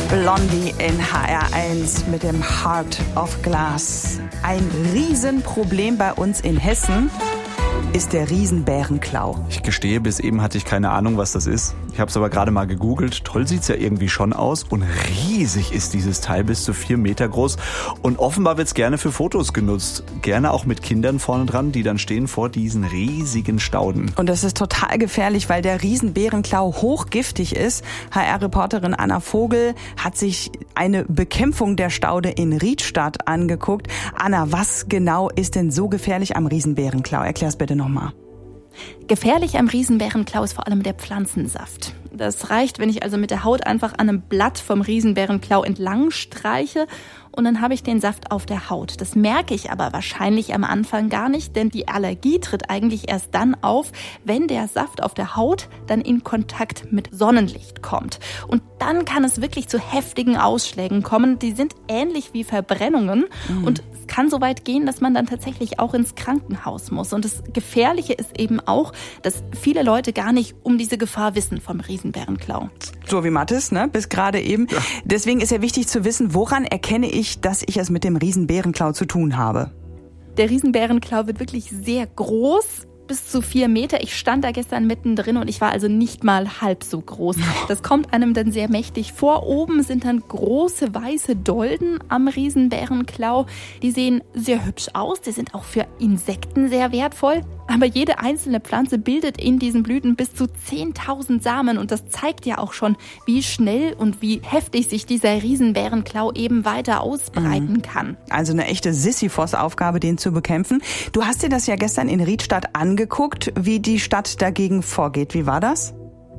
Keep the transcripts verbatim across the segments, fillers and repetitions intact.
Blondie in H R eins mit dem Heart of Glass. Ein Riesenproblem bei uns in Hessen ist der Riesenbärenklau. Ich gestehe, bis eben hatte ich keine Ahnung, was das ist. Ich habe es aber gerade mal gegoogelt. Toll sieht's ja irgendwie schon aus. Und riesig ist dieses Teil, bis zu vier Meter groß. Und offenbar wird's gerne für Fotos genutzt. Gerne auch mit Kindern vorne dran, die dann stehen vor diesen riesigen Stauden. Und das ist total gefährlich, weil der Riesenbärenklau hochgiftig ist. H R-Reporterin Anna Vogel hat sich eine Bekämpfung der Staude in Riedstadt angeguckt. Anna, was genau ist denn so gefährlich am Riesenbärenklau? Erklär's bitte nochmal. Gefährlich am Riesenbärenklau ist vor allem der Pflanzensaft. Das reicht, wenn ich also mit der Haut einfach an einem Blatt vom Riesenbärenklau entlang streiche und dann habe ich den Saft auf der Haut. Das merke ich aber wahrscheinlich am Anfang gar nicht, denn die Allergie tritt eigentlich erst dann auf, wenn der Saft auf der Haut dann in Kontakt mit Sonnenlicht kommt. Und dann kann es wirklich zu heftigen Ausschlägen kommen. Die sind ähnlich wie Verbrennungen mhm. und es kann so weit gehen, dass man dann tatsächlich auch ins Krankenhaus muss. Und das Gefährliche ist eben auch, dass viele Leute gar nicht um diese Gefahr wissen vom Riesenbärenklau. So wie Mathis, ne? Bis gerade eben. Ja. Deswegen ist ja wichtig zu wissen, woran erkenne ich, dass ich es mit dem Riesenbärenklau zu tun habe? Der Riesenbärenklau wird wirklich sehr groß, bis zu vier Meter. Ich stand da gestern mittendrin und ich war also nicht mal halb so groß. Das kommt einem dann sehr mächtig vor. Oben sind dann große weiße Dolden am Riesenbärenklau. Die sehen sehr hübsch aus. Die sind auch für Insekten sehr wertvoll. Aber jede einzelne Pflanze bildet in diesen Blüten bis zu zehntausend Samen. Und das zeigt ja auch schon, wie schnell und wie heftig sich dieser Riesenbärenklau eben weiter ausbreiten kann. Also eine echte Sisyphos-Aufgabe, den zu bekämpfen. Du hast dir das ja gestern in Riedstadt angeguckt, wie die Stadt dagegen vorgeht. Wie war das?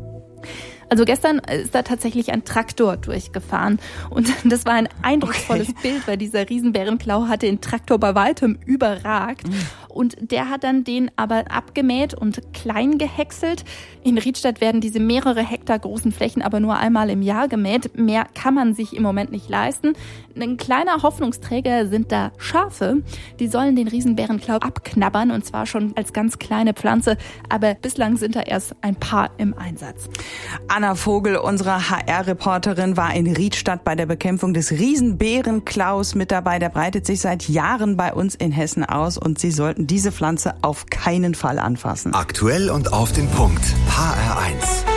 Also gestern ist da tatsächlich ein Traktor durchgefahren und das war ein eindrucksvolles okay. Bild, weil dieser Riesenbärenklau hatte den Traktor bei weitem überragt mhm. und der hat dann den aber abgemäht und klein gehäckselt. In Riedstadt werden diese mehrere Hektar großen Flächen aber nur einmal im Jahr gemäht. Mehr kann man sich im Moment nicht leisten. Ein kleiner Hoffnungsträger sind da Schafe. Die sollen den Riesenbärenklau abknabbern und zwar schon als ganz kleine Pflanze, aber bislang sind da erst ein paar im Einsatz. Anna Vogel, unsere H R-Reporterin, war in Riedstadt bei der Bekämpfung des Riesenbärenklaus mit dabei. Der breitet sich seit Jahren bei uns in Hessen aus und Sie sollten diese Pflanze auf keinen Fall anfassen. Aktuell und auf den Punkt. H R eins.